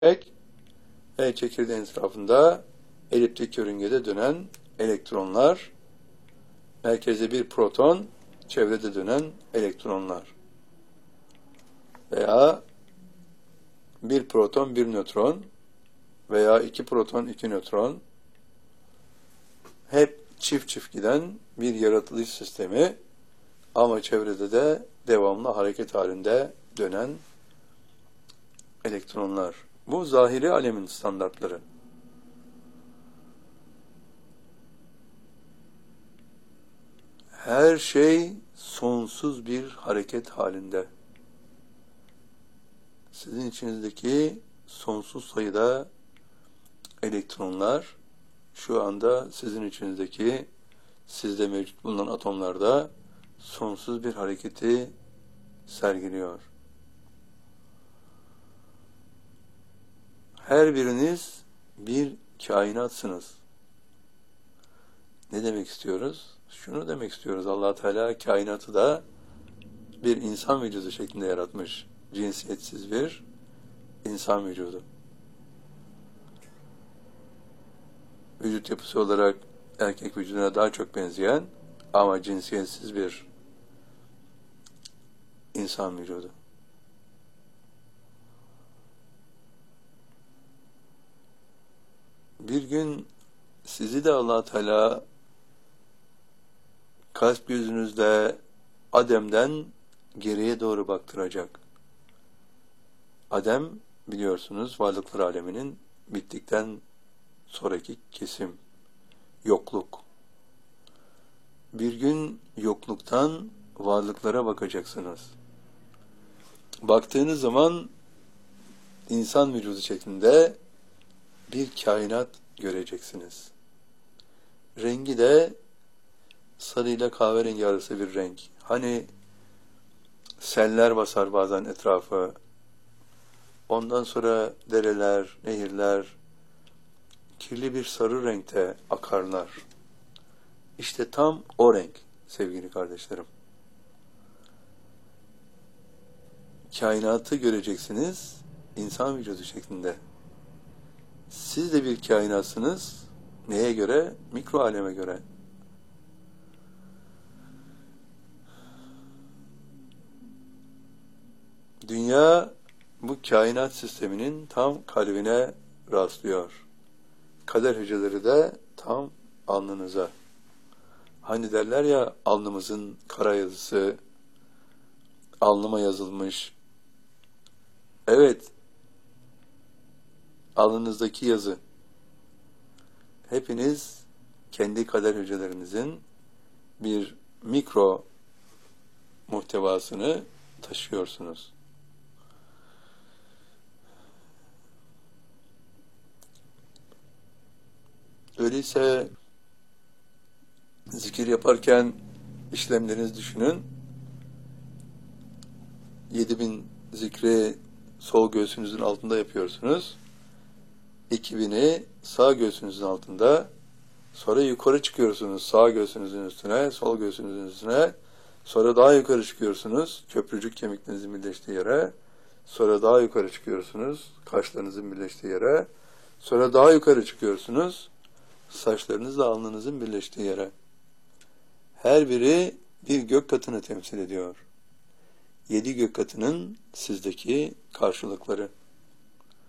ve çekirdeğin etrafında eliptik yörüngede dönen elektronlar, merkezde bir proton, çevrede dönen elektronlar veya bir proton, bir nötron veya iki proton, iki nötron, hep çift çift giden bir yaratılış sistemi ama çevrede de devamlı hareket halinde dönen elektronlar. Bu zahiri alemin standartları. Her şey sonsuz bir hareket halinde. Sizin içinizdeki sonsuz sayıda elektronlar şu anda sizin içinizdeki, sizde mevcut bulunan atomlarda sonsuz bir hareketi sergiliyor. Her biriniz bir kainatsınız. Ne demek istiyoruz? Şunu demek istiyoruz. Allah Teala kainatı da bir insan vücudu şeklinde yaratmış. Cinsiyetsiz bir insan vücudu. Vücut yapısı olarak erkek vücuduna daha çok benzeyen ama cinsiyetsiz bir insan vücudu. Bir gün sizi de Allah Teala kalp gözünüzde Adem'den geriye doğru baktıracak. Adem biliyorsunuz varlıklar aleminin bittikten sonraki kesim, yokluk. Bir gün yokluktan varlıklara bakacaksınız. Baktığınız zaman insan vücudu şeklinde bir kainat göreceksiniz. Rengi de sarıyla kahverengi arası bir renk. Hani seller basar bazen etrafı. Ondan sonra dereler, nehirler kirli bir sarı renkte akarlar. İşte tam o renk sevgili kardeşlerim. Kainatı göreceksiniz insan vücudu şeklinde. Siz de bir kainatsınız. Neye göre? Mikro aleme göre. Dünya bu kainat sisteminin tam kalbine rastlıyor. Kader hücreleri de tam alnınıza. Hani derler ya alnımızın kara yazısı alnıma yazılmış. Evet, alnınızdaki yazı. Hepiniz kendi kader hücrelerinizin bir mikro muhtevasını taşıyorsunuz. Öyleyse zikir yaparken işlemlerinizi düşünün. 7000 zikri sol göğsünüzün altında yapıyorsunuz. 2000'i sağ göğsünüzün altında. Sonra yukarı çıkıyorsunuz sağ göğsünüzün üstüne, sol göğsünüzün üstüne. Sonra daha yukarı çıkıyorsunuz köprücük kemiklerinizin birleştiği yere. Sonra daha yukarı çıkıyorsunuz kaşlarınızın birleştiği yere. Sonra daha yukarı çıkıyorsunuz saçlarınızla alnınızın birleştiği yere. Her biri bir gök katını temsil ediyor. 7 gök katının sizdeki karşılıkları.